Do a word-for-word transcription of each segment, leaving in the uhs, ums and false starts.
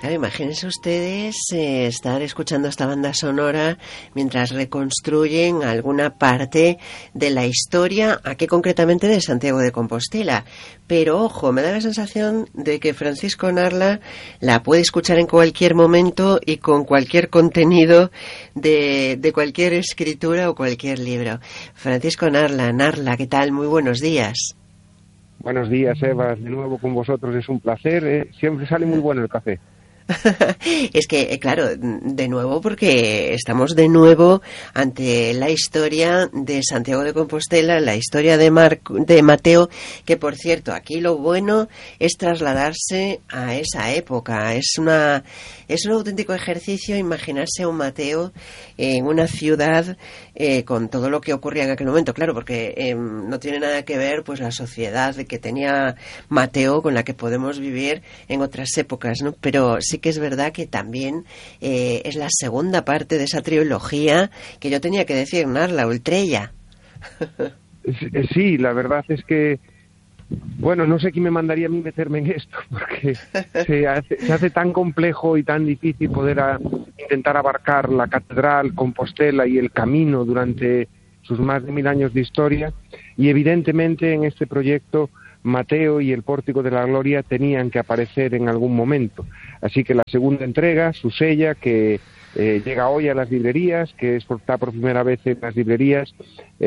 Claro, imagínense ustedes eh, estar escuchando esta banda sonora mientras reconstruyen alguna parte de la historia, aquí concretamente de Santiago de Compostela. Pero ojo, me da la sensación de que Francisco Narla la puede escuchar en cualquier momento y con cualquier contenido de, de cualquier escritura o cualquier libro. Francisco Narla, Narla, ¿qué tal? Muy buenos días. Buenos días, Eva. De nuevo con vosotros, es un placer. Eh, siempre sale muy bueno el café. Es que, claro, de nuevo, porque estamos de nuevo ante la historia de Santiago de Compostela, la historia de, Mar de Mateo, que por cierto, aquí lo bueno es trasladarse a esa época. Es una es un auténtico ejercicio imaginarse a un Mateo en una ciudad eh, con todo lo que ocurría en aquel momento, claro, porque eh, no tiene nada que ver pues la sociedad que tenía Mateo con la que podemos vivir en otras épocas, ¿no? Pero sí que es verdad que también eh, es la segunda parte de esa trilogía que yo tenía que decir, Narla, Ultrella. Sí, la verdad es que, bueno, no sé quién me mandaría a mí meterme en esto, porque se hace, se hace tan complejo y tan difícil poder a, intentar abarcar la catedral, Compostela y el camino durante sus más de mil años de historia, y evidentemente en este proyecto Mateo y el Pórtico de la Gloria tenían que aparecer en algún momento. Así que la segunda entrega, Susella, que eh, llega hoy a las librerías, que es, está por primera vez en las librerías,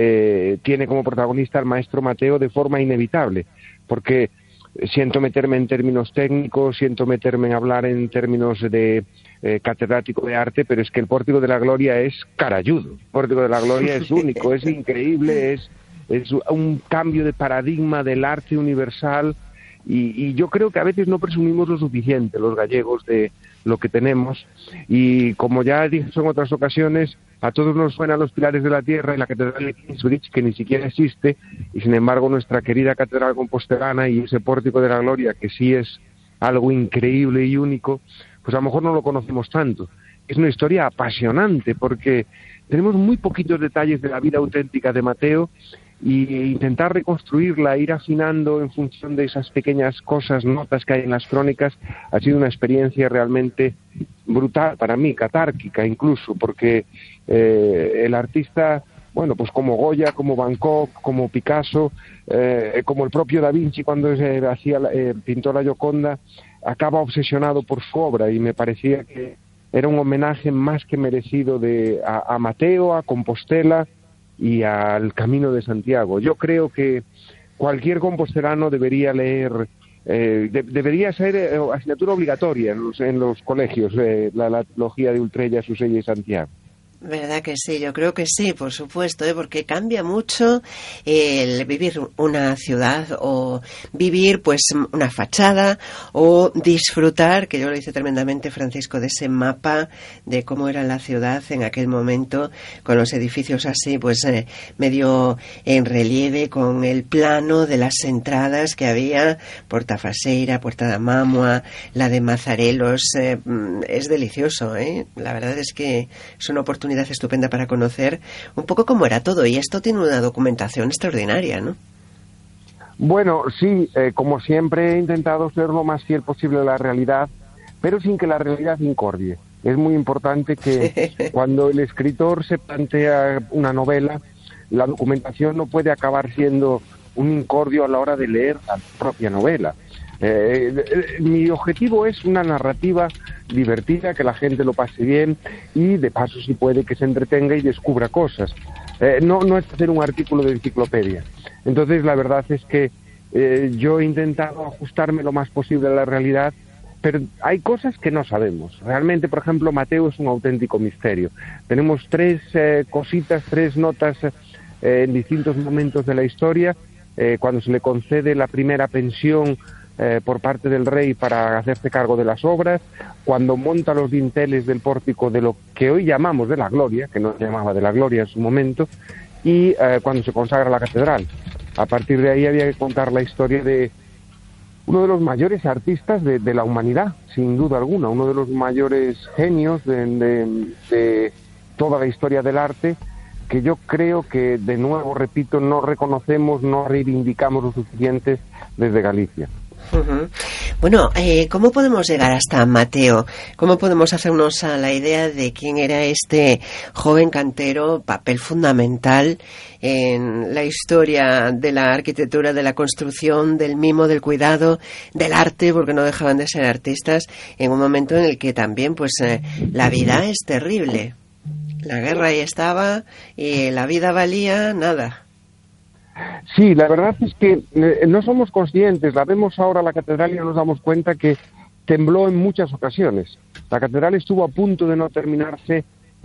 eh, tiene como protagonista al maestro Mateo de forma inevitable, porque siento meterme en términos técnicos, siento meterme en hablar en términos de eh, catedrático de arte, pero es que el Pórtico de la Gloria es carayudo. El Pórtico de la Gloria es único, es increíble, es... es un cambio de paradigma del arte universal y, y yo creo que a veces no presumimos lo suficiente los gallegos de lo que tenemos, y como ya he dicho en otras ocasiones, a todos nos suenan los pilares de la tierra y la catedral de Kingsbridge, que ni siquiera existe, y sin embargo nuestra querida catedral compostelana y ese Pórtico de la Gloria, que sí es algo increíble y único, pues a lo mejor no lo conocemos tanto. Es una historia apasionante porque tenemos muy poquitos detalles de la vida auténtica de Mateo, y intentar reconstruirla, ir afinando en función de esas pequeñas cosas, notas que hay en las crónicas, ha sido una experiencia realmente brutal para mí, catárquica incluso, porque eh, el artista, bueno, pues como Goya, como Van Gogh, como Picasso, eh, como el propio Da Vinci cuando eh, hacía eh, pintó la Gioconda, acaba obsesionado por su obra, y me parecía que era un homenaje más que merecido de, a, a Mateo, a Compostela y al Camino de Santiago. Yo creo que cualquier compostelano debería leer, eh, de, debería ser eh, asignatura obligatoria en los, en los colegios, eh, la, la trilogía de Ultrella, Susella y Santiago. ¿Verdad que sí? Yo creo que sí, por supuesto, ¿eh? Porque cambia mucho el vivir una ciudad o vivir pues una fachada o disfrutar, que yo lo hice tremendamente, Francisco, de ese mapa de cómo era la ciudad en aquel momento, con los edificios así pues eh, medio en relieve, con el plano de las entradas que había, Portafaseira, Puerta da Mámoa, la de Mazarelos, eh, es delicioso, ¿eh? La verdad es que es una oportunidad estupenda para conocer un poco cómo era todo, y esto tiene una documentación extraordinaria, ¿no? Bueno, sí, eh, como siempre he intentado ser lo más fiel posible a la realidad, pero sin que la realidad incordie. Es muy importante que cuando el escritor se plantea una novela, la documentación no puede acabar siendo un incordio a la hora de leer la propia novela. Eh, eh, mi objetivo es una narrativa divertida, que la gente lo pase bien y de paso si puede que se entretenga y descubra cosas. Eh, no, no es hacer un artículo de enciclopedia. Entonces la verdad es que eh, yo he intentado ajustarme lo más posible a la realidad, pero hay cosas que no sabemos. Realmente, por ejemplo, Mateo es un auténtico misterio. Tenemos tres eh, cositas, tres notas eh, en distintos momentos de la historia, eh, cuando se le concede la primera pensión Eh, por parte del rey para hacerse cargo de las obras, cuando monta los dinteles del pórtico de lo que hoy llamamos de la Gloria, que no se llamaba de la Gloria en su momento, y eh, cuando se consagra la catedral. A partir de ahí había que contar la historia de uno de los mayores artistas de, de la humanidad, sin duda alguna, uno de los mayores genios de, de, de toda la historia del arte, que yo creo que, de nuevo repito, no reconocemos, no reivindicamos lo suficiente desde Galicia. Uh-huh. Bueno, eh, ¿cómo podemos llegar hasta Mateo? ¿Cómo podemos hacernos a la idea de quién era este joven cantero, papel fundamental en la historia de la arquitectura, de la construcción, del mimo, del cuidado, del arte, porque no dejaban de ser artistas, en un momento en el que también, pues, eh, la vida es terrible. La guerra ahí estaba y la vida valía nada. Sí, la verdad es que eh, no somos conscientes, la vemos ahora la catedral y no nos damos cuenta que tembló en muchas ocasiones. La catedral estuvo a punto de no terminarse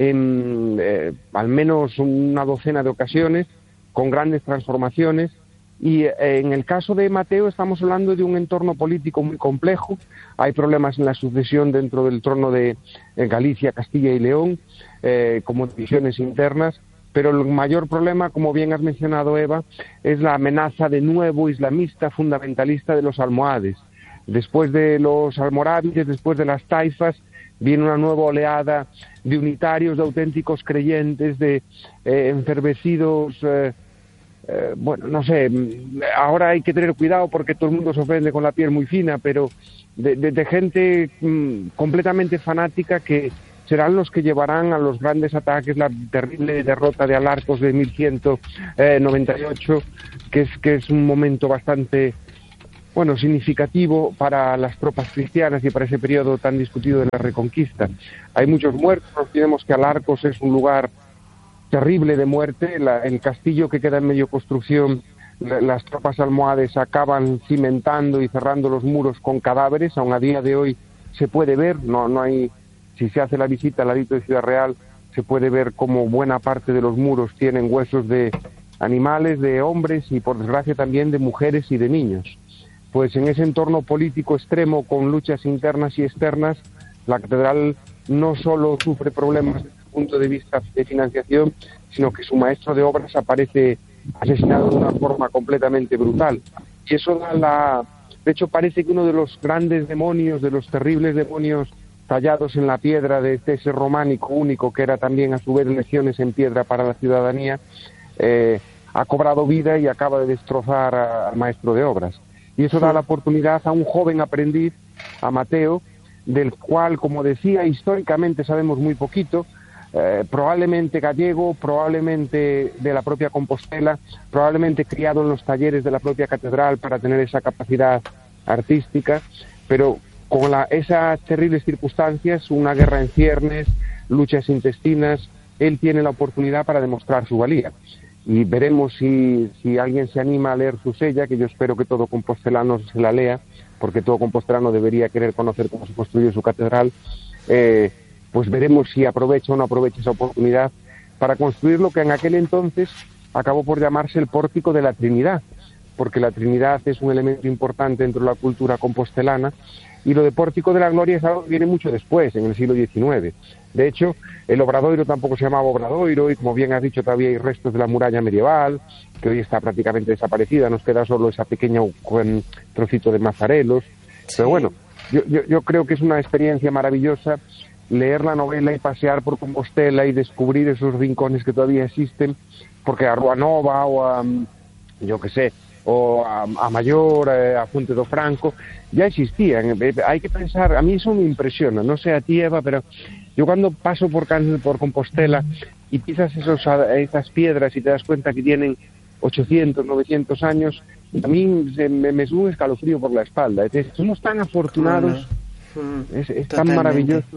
en eh, al menos una docena de ocasiones, con grandes transformaciones, y eh, en el caso de Mateo estamos hablando de un entorno político muy complejo. Hay problemas en la sucesión dentro del trono de eh, Galicia, Castilla y León, eh, como divisiones internas. Pero el mayor problema, como bien has mencionado, Eva, es la amenaza de nuevo islamista fundamentalista de los almohades. Después de los almorávides, después de las taifas, viene una nueva oleada de unitarios, de auténticos creyentes, de eh, enfervecidos, eh, eh, bueno, no sé, ahora hay que tener cuidado porque todo el mundo se ofende con la piel muy fina, pero de, de, de gente mmm, completamente fanática que serán los que llevarán a los grandes ataques, la terrible derrota de Alarcos de mil ciento noventa y ocho, que es, que es un momento bastante, bueno, significativo para las tropas cristianas y para ese periodo tan discutido de la Reconquista. Hay muchos muertos, olvidemos que Alarcos es un lugar terrible de muerte, la, el castillo que queda en medio construcción, la, las tropas almohades acaban cimentando y cerrando los muros con cadáveres, aún a día de hoy se puede ver, no, no hay... Si se hace la visita al ladito de Ciudad Real, se puede ver como buena parte de los muros tienen huesos de animales, de hombres y, por desgracia, también de mujeres y de niños. Pues en ese entorno político extremo, con luchas internas y externas, la catedral no solo sufre problemas desde el punto de vista de financiación, sino que su maestro de obras aparece asesinado de una forma completamente brutal. Y eso da la... De hecho, parece que uno de los grandes demonios, de los terribles demonios tallados en la piedra de este ser románico único, que era también a su vez lecciones en piedra para la ciudadanía, eh, ha cobrado vida y acaba de destrozar a, al maestro de obras. Y eso da la oportunidad a un joven aprendiz, a Mateo, del cual, como decía, históricamente sabemos muy poquito, eh, probablemente gallego, probablemente de la propia Compostela, probablemente criado en los talleres de la propia catedral para tener esa capacidad artística, pero con la, esas terribles circunstancias, una guerra en ciernes, luchas intestinas, él tiene la oportunidad para demostrar su valía. Y veremos si, si alguien se anima a leer su sella, que yo espero que todo compostelano se la lea, porque todo compostelano debería querer conocer cómo se construyó su catedral, eh, pues veremos si aprovecha o no aprovecha esa oportunidad para construir lo que en aquel entonces acabó por llamarse el Pórtico de la Trinidad, porque la Trinidad es un elemento importante dentro de la cultura compostelana. Y lo de Pórtico de la Gloria es algo que viene mucho después, en el siglo diecinueve. De hecho, el Obradoiro tampoco se llamaba Obradoiro, y como bien has dicho, todavía hay restos de la muralla medieval, que hoy está prácticamente desaparecida, nos queda solo esa pequeña um, trocito de Mazarelos. Sí. Pero bueno, yo, yo, yo creo que es una experiencia maravillosa leer la novela y pasear por Compostela y descubrir esos rincones que todavía existen, porque a Ruanova o a, yo qué sé, o a, a Mayor, a Fuente do Franco, ya existían. Hay que pensar, a mí eso me impresiona, no sé a ti, Eva, pero yo cuando paso por, por Compostela y pisas esos, esas piedras y te das cuenta que tienen ochocientos, novecientos años, a mí me, me sube un escalofrío por la espalda. Entonces, somos tan afortunados, mm, es, es tan maravilloso.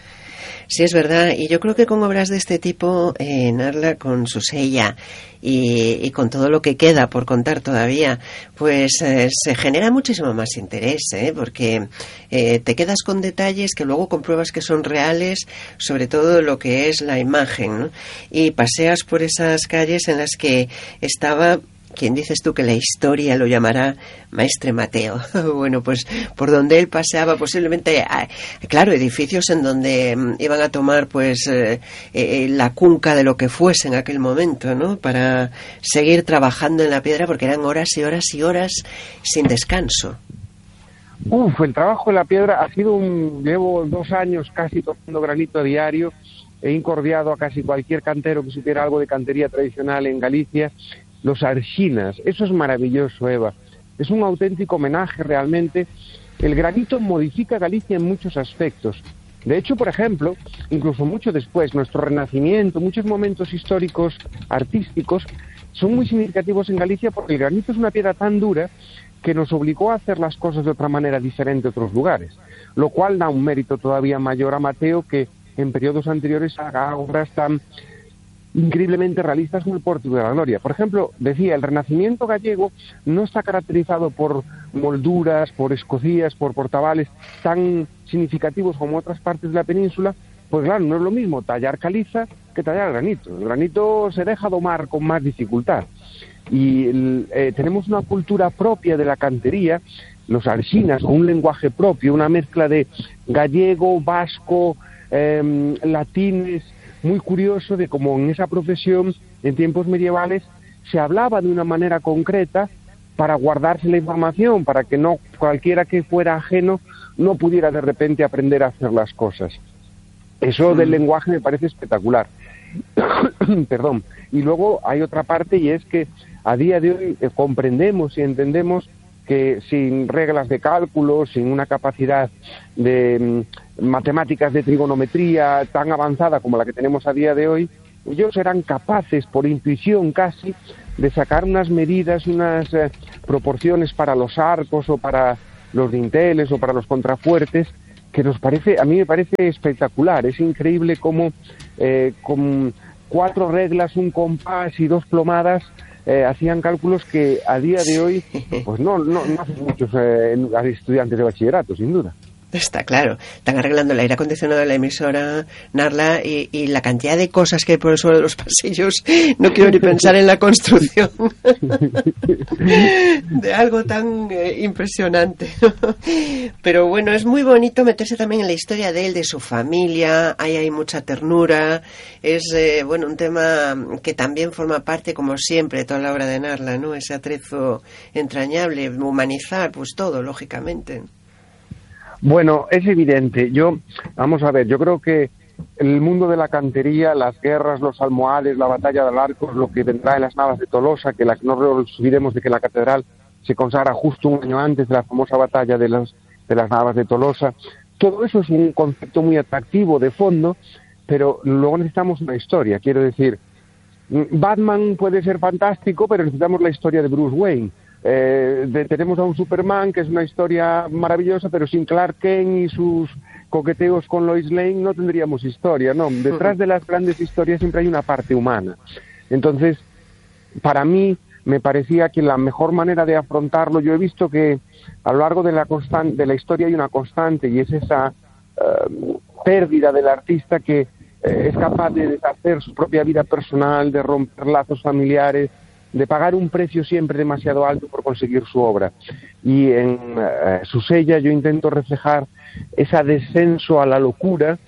Sí, es verdad, y yo creo que con obras de este tipo, eh, Narla, con su sella y, y con todo lo que queda por contar todavía, pues eh, se genera muchísimo más interés, ¿eh? Porque eh, te quedas con detalles que luego compruebas que son reales, sobre todo lo que es la imagen, ¿no? Y paseas por esas calles en las que estaba... ¿Quién dices tú que la historia lo llamará Maestre Mateo? Bueno, pues por donde él paseaba, posiblemente, claro, edificios en donde iban a tomar pues eh, eh, la cunca de lo que fuese en aquel momento, ¿no? Para seguir trabajando en la piedra, porque eran horas y horas y horas sin descanso. Uf, el trabajo en la piedra ha sido un... Llevo dos años casi tocando granito a diario. He incordiado a casi cualquier cantero que supiera algo de cantería tradicional en Galicia. Los arxinas, eso es maravilloso, Eva. es un auténtico homenaje realmente. El granito modifica Galicia en muchos aspectos. De hecho, por ejemplo, incluso mucho después, nuestro Renacimiento, muchos momentos históricos, artísticos, son muy significativos en Galicia porque el granito es una piedra tan dura que nos obligó a hacer las cosas de otra manera diferente a otros lugares, lo cual da un mérito todavía mayor a Mateo, que en periodos anteriores haga obras tan increíblemente realistas como el Pórtico de la Gloria. Por ejemplo, decía, el Renacimiento gallego no está caracterizado por molduras, por escocías, por portavales tan significativos como otras partes de la península. Pues claro, no es lo mismo tallar caliza que tallar granito. El granito se deja domar con más dificultad. Y el, eh, tenemos una cultura propia de la cantería, los arxinas, con un lenguaje propio, una mezcla de gallego, vasco, eh, latines, muy curioso de cómo en esa profesión, en tiempos medievales, se hablaba de una manera concreta para guardarse la información, para que no cualquiera que fuera ajeno no pudiera de repente aprender a hacer las cosas. Eso del lenguaje me parece espectacular. Perdón. Y luego hay otra parte, y es que a día de hoy eh, comprendemos y entendemos que sin reglas de cálculo, sin una capacidad de mm, matemáticas de trigonometría tan avanzada como la que tenemos a día de hoy, ellos eran capaces, por intuición casi, de sacar unas medidas, unas eh, proporciones para los arcos o para los dinteles o para los contrafuertes, que nos parece, a mí me parece espectacular. Es increíble cómo eh, con cuatro reglas, un compás y dos plomadas eh, hacían cálculos que a día de hoy pues no, no, no hacen muchos eh, estudiantes de bachillerato, sin duda. Está claro, están arreglando el aire acondicionado de la emisora, Narla, y, y la cantidad de cosas que hay por el suelo de los pasillos, no quiero ni pensar en la construcción de algo tan eh, impresionante. Pero bueno, es muy bonito meterse también en la historia de él, de su familia, ahí hay mucha ternura, es eh, bueno un tema que también forma parte, como siempre, de toda la obra de Narla, ¿no? Ese atrezo entrañable, humanizar, pues todo, lógicamente. Bueno, es evidente. Yo, vamos a ver, yo creo que el mundo de la cantería, las guerras, los almohades, la batalla de Alarcos, lo que vendrá en las Navas de Tolosa, que la, no nos olvidemos de que la catedral se consagra justo un año antes de la famosa batalla de las, de las Navas de Tolosa, todo eso es un concepto muy atractivo de fondo, pero luego necesitamos una historia. Quiero decir, Batman puede ser fantástico, pero necesitamos la historia de Bruce Wayne. Eh, de, tenemos a un Superman que es una historia maravillosa, pero sin Clark Kent y sus coqueteos con Lois Lane no tendríamos historia, ¿no? Detrás de las grandes historias siempre hay una parte humana. Entonces, para mí me parecía que la mejor manera de afrontarlo, yo he visto que a lo largo de la constan- de la historia hay una constante, y es esa uh, pérdida del artista que eh, es capaz de deshacer su propia vida personal, de romper lazos familiares, de pagar un precio siempre demasiado alto por conseguir su obra. Y en uh, su sella yo intento reflejar ese descenso a la locura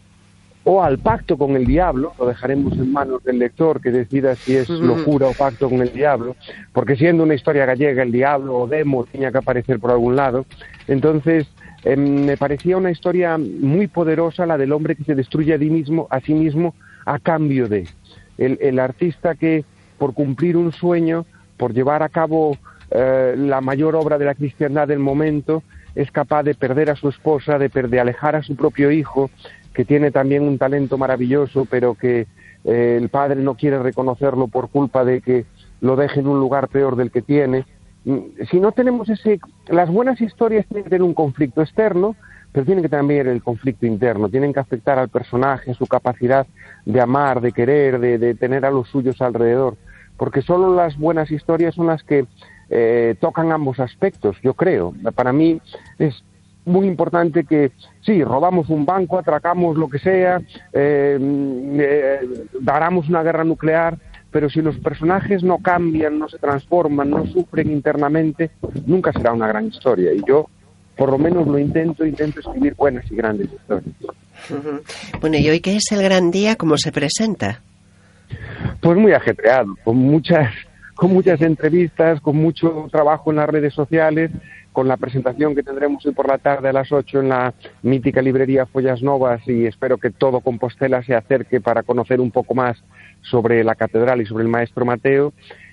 o al pacto con el diablo. Lo dejaremos en manos del lector que decida si es locura o pacto con el diablo, porque siendo una historia gallega, el diablo o demo tenía que aparecer por algún lado. Entonces eh, me parecía una historia muy poderosa, la del hombre que se destruye a sí mismo, a sí mismo a cambio de el, el artista que, por cumplir un sueño, por llevar a cabo eh, la mayor obra de la cristiandad del momento, es capaz de perder a su esposa, de, per- de alejar a su propio hijo, que tiene también un talento maravilloso, pero que eh, el padre no quiere reconocerlo por culpa de que lo deje en un lugar peor del que tiene. Si no tenemos ese... Las buenas historias tienen que tener un conflicto externo, pero tienen que también el conflicto interno, tienen que afectar al personaje, su capacidad de amar, de querer, de, de tener a los suyos alrededor, porque solo las buenas historias son las que eh, tocan ambos aspectos, yo creo. Para mí es muy importante que, sí, robamos un banco, atracamos lo que sea, eh, eh, daramos una guerra nuclear, pero si los personajes no cambian, no se transforman, no sufren internamente, nunca será una gran historia. Y yo, por lo menos lo intento, intento escribir buenas y grandes historias. Uh-huh. Bueno, ¿y hoy qué es el gran día? ¿Cómo se presenta? Pues muy ajetreado, con muchas, con muchas entrevistas, con mucho trabajo en las redes sociales, con la presentación que tendremos hoy por la tarde a las ocho en la mítica librería Follas Novas, y espero que todo Compostela se acerque para conocer un poco más sobre la catedral y sobre el maestro Mateo.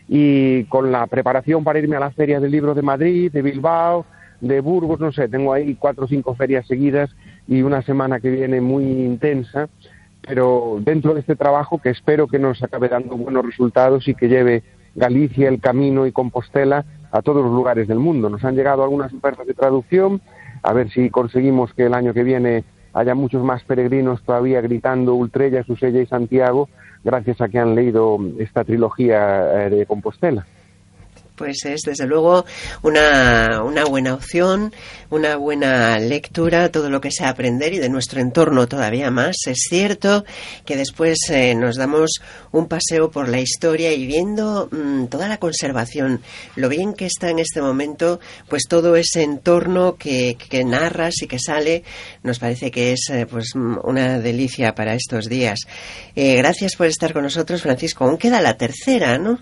y con la preparación para irme a las ferias del libro de Madrid, de Bilbao, de Burgos, no sé, tengo ahí cuatro o cinco ferias seguidas y una semana que viene muy intensa, pero dentro de este trabajo que espero que nos acabe dando buenos resultados y que lleve Galicia, el Camino y Compostela a todos los lugares del mundo. Nos han llegado algunas ofertas de traducción, a ver si conseguimos que el año que viene haya muchos más peregrinos todavía gritando Ultrella, Susella y Santiago, gracias a que han leído esta trilogía de Compostela. Pues es, desde luego, una, una buena opción, una buena lectura, todo lo que sea aprender y de nuestro entorno todavía más. Es cierto que después eh, nos damos un paseo por la historia y viendo mmm, toda la conservación, lo bien que está en este momento, pues todo ese entorno que, que narras y que sale, nos parece que es eh, pues una delicia para estos días. Eh, gracias por estar con nosotros, Francisco. Aún queda la tercera, ¿no?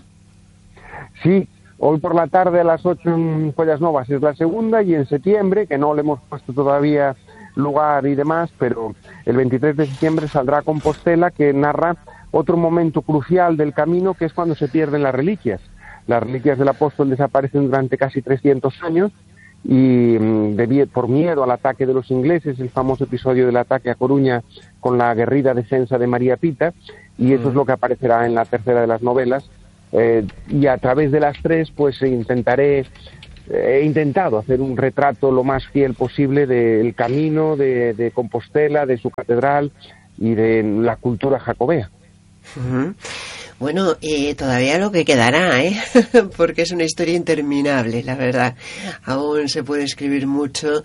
Sí. Hoy por la tarde a las ocho en Follas Novas es la segunda y en septiembre, que no le hemos puesto todavía lugar y demás, pero el veintitrés de septiembre saldrá Compostela, que narra otro momento crucial del camino, que es cuando se pierden las reliquias. Las reliquias del apóstol desaparecen durante casi trescientos años y de, por miedo al ataque de los ingleses, el famoso episodio del ataque a Coruña con la aguerrida defensa de María Pita, y eso es lo que aparecerá en la tercera de las novelas. Eh, y a través de las tres pues intentaré he intentado hacer un retrato lo más fiel posible del camino de, de Compostela, de su catedral y de la cultura jacobea. Uh-huh. Bueno, y todavía lo que quedará, ¿eh? Porque es una historia interminable, la verdad. Aún se puede escribir mucho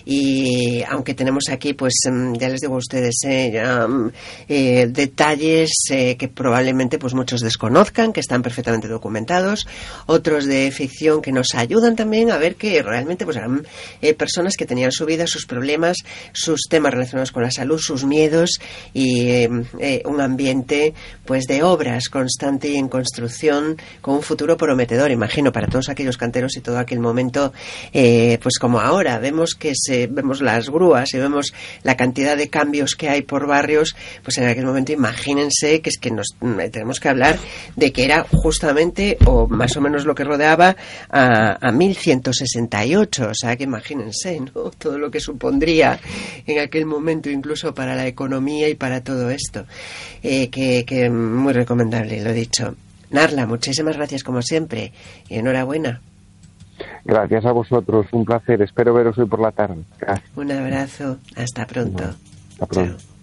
y aunque tenemos aquí, pues ya les digo a ustedes, ¿eh? Ya, eh, detalles eh, que probablemente pues muchos desconozcan, que están perfectamente documentados, otros de ficción que nos ayudan también a ver que realmente pues eran eh, personas que tenían su vida, sus problemas, sus temas relacionados con la salud, sus miedos y eh, eh, un ambiente pues de obras con constante y en construcción, con un futuro prometedor, imagino, para todos aquellos canteros y todo aquel momento, eh, pues como ahora, vemos que se, vemos las grúas y vemos la cantidad de cambios que hay por barrios, pues en aquel momento imagínense que es que nos tenemos que hablar de que era justamente, o más o menos lo que rodeaba, a, a mil ciento sesenta y ocho, o sea que imagínense, ¿no? Todo lo que supondría en aquel momento, incluso para la economía y para todo esto, eh, que, que muy recomendable. Lo he dicho. Narla, muchísimas gracias como siempre y enhorabuena. Gracias a vosotros, un placer. Espero veros hoy por la tarde. Gracias. Un abrazo. Hasta pronto. Hasta pronto. Chao.